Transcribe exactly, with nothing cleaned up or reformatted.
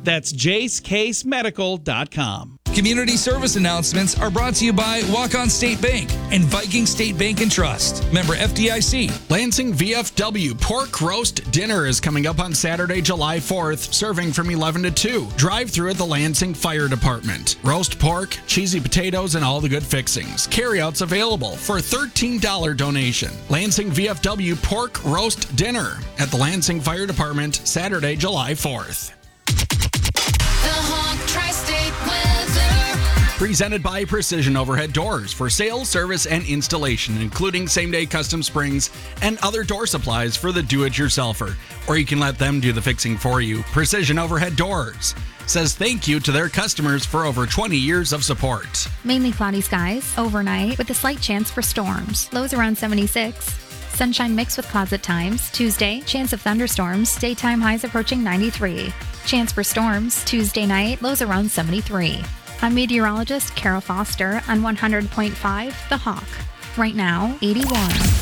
That's jace case medical dot com. Community service announcements are brought to you by Walk-On State Bank and Viking State Bank and Trust. Member F D I C. Lansing V F W Pork Roast Dinner is coming up on Saturday, July fourth, serving from eleven to two. Drive through at the Lansing Fire Department. Roast pork, cheesy potatoes, and all the good fixings. Carryouts available for a thirteen dollars donation. Lansing V F W Pork Roast Dinner at the Lansing Fire Department, Saturday, July fourth. The Hawk Tri-State Weather. Presented by Precision Overhead Doors for sales, service, and installation, including same-day custom springs and other door supplies for the do-it-yourselfer. Or you can let them do the fixing for you. Precision Overhead Doors says thank you to their customers for over twenty years of support. Mainly cloudy skies overnight with a slight chance for storms. Lows around seventy-six. Sunshine mixed with clouds at times. Tuesday, chance of thunderstorms. Daytime highs approaching ninety-three. Chance for storms. Tuesday night, lows around seventy-three. I'm meteorologist Carol Foster on one hundred point five The Hawk. Right now, eighty-one.